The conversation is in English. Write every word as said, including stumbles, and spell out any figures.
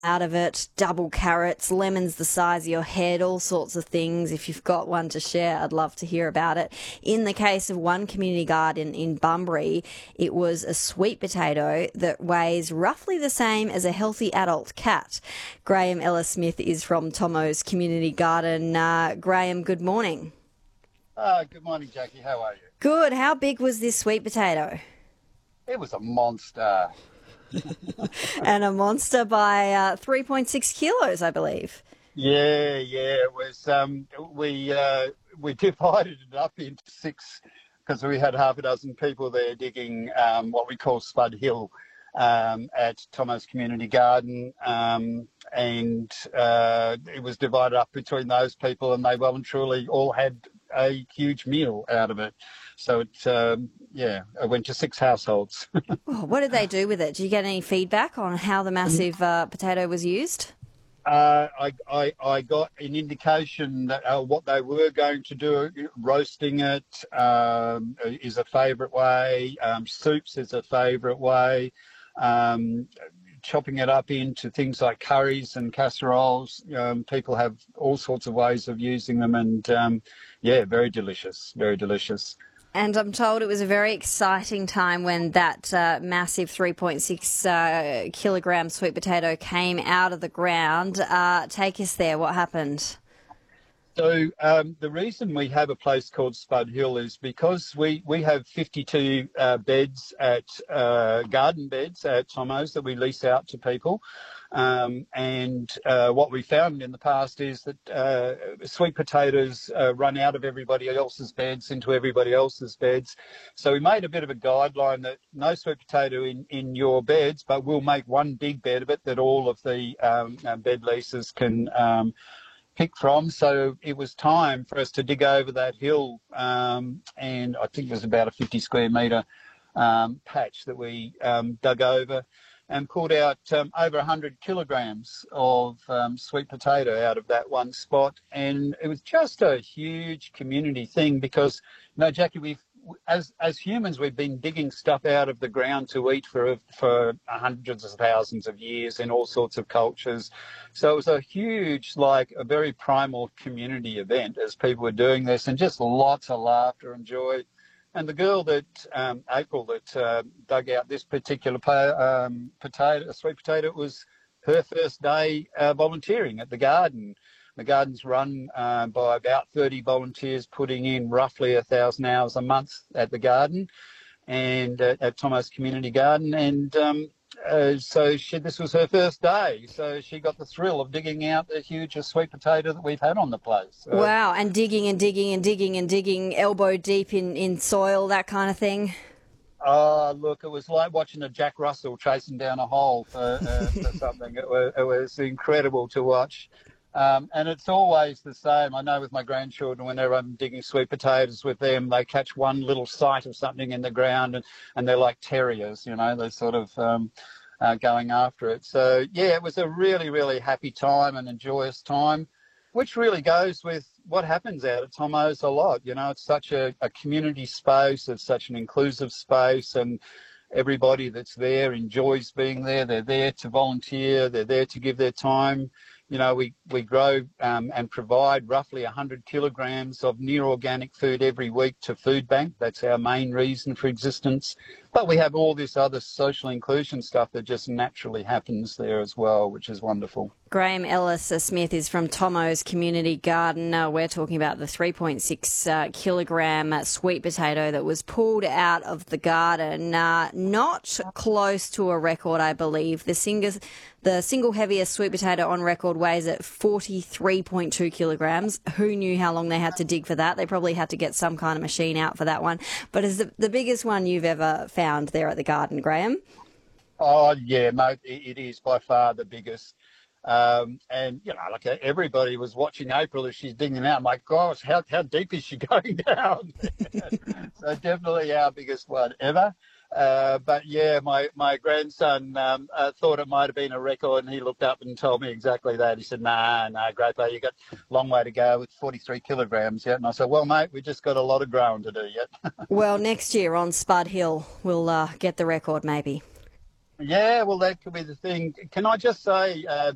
out of it, double carrots, lemons the size of your head, all sorts of things. If you've got one to share, I'd love to hear about it. In the case of one community garden in Bunbury, it was a sweet potato that weighs roughly the same as a healthy adult cat. Graham Ellis-Smith is from Tomo's Community Garden. Uh, Graham, good morning. Uh, good morning, Jackie. How are you? Good. How big was this sweet potato? It was a monster. And a monster by uh, three point six kilos, I believe. Yeah, yeah. It was. Um, we uh, we divided it up into six because we had half a dozen people there digging um, what we call Spud Hill um, at Tomo's Community Garden, um, and uh, it was divided up between those people, and they well and truly all had a huge meal out of it. So it, um, yeah, it went to six households. Oh, what did they do with it? Did you get any feedback on how the massive uh, potato was used? Uh, I, I, I got an indication that uh, what they were going to do, roasting it um, is a favourite way, um, soups is a favourite way, um, chopping it up into things like curries and casseroles. Um, people have all sorts of ways of using them, and um, yeah, very delicious, very delicious. And I'm told it was a very exciting time when that uh, massive three point six uh, kilogram sweet potato came out of the ground. Uh, take us there. What happened? So um, the reason we have a place called Spud Hill is because we, we have fifty-two uh, beds at uh, garden beds at Tomo's that we lease out to people. Um, and uh, what we found in the past is that uh, sweet potatoes uh, run out of everybody else's beds into everybody else's beds. So we made a bit of a guideline that no sweet potato in, in your beds, but we'll make one big bed of it that all of the um, uh, bed leases can um, pick from. So it was time for us to dig over that hill, um, and I think it was about a fifty square metre um, patch that we um, dug over and pulled out um, over one hundred kilograms of um, sweet potato out of that one spot. And it was just a huge community thing because, you know, Jackie, we've As as humans, we've been digging stuff out of the ground to eat for for hundreds of thousands of years in all sorts of cultures. So it was a huge, like a very primal community event as people were doing this, and just lots of laughter and joy. And the girl that um, April that uh, dug out this particular po- um, potato, sweet potato, it was her first day uh, volunteering at the garden. The garden's run uh, by about thirty volunteers, putting in roughly a thousand hours a month at the garden and uh, at Tomo's Community Garden. And um, uh, so she, this was her first day. So she got the thrill of digging out the hugest sweet potato that we've had on the place. So, Wow, and digging and digging and digging and digging elbow deep in, in soil, that kind of thing. Oh, look, it was like watching a Jack Russell chasing down a hole for, uh, for something. It was, it was incredible to watch. Um, and it's always the same. I know with my grandchildren, whenever I'm digging sweet potatoes with them, they catch one little sight of something in the ground and, and they're like terriers, you know, they're sort of um, uh, going after it. So, yeah, it was a really, really happy time and a joyous time, which really goes with what happens out at Tomo's a lot. You know, it's such a, a community space, it's such an inclusive space, and everybody that's there enjoys being there. They're there to volunteer, they're there to give their time. You know, we, we grow um, and provide roughly one hundred kilograms of near organic food every week to Food Bank. That's our main reason for existence. But we have all this other social inclusion stuff that just naturally happens there as well, which is wonderful. Graham Ellis-Smith is from Tomo's Community Garden. Uh, we're talking about the three point six uh, kilogram sweet potato that was pulled out of the garden. Uh, not close to a record, I believe. The single, the single heaviest sweet potato on record weighs at forty-three point two kilograms. Who knew how long they had to dig for that? They probably had to get some kind of machine out for that one. But is the, the biggest one you've ever found there at the garden, Graham? Oh, yeah, mate, it, it is by far the biggest. Um, and, you know, like everybody was watching April as she's digging out. I'm like, gosh, how, how deep is she going down? So definitely our biggest one ever. Uh, but, yeah, my, my grandson um, uh, thought it might have been a record, and he looked up and told me exactly that. He said, nah, nah, Grandpa, you got a long way to go with forty-three kilograms yet. And I said, well, mate, we just got a lot of growing to do yet. Well, next year on Spud Hill, we'll uh, get the record maybe. Yeah, well, that could be the thing. Can I just say, uh,